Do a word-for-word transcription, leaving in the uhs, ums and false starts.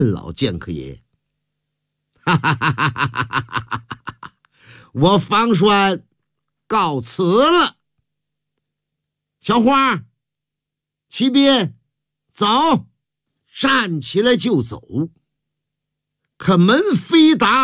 老剑客爷，哈哈哈哈哈哈哈哈！我方栓告辞了。小花，骑鞭，走！站起来就走。可门飞达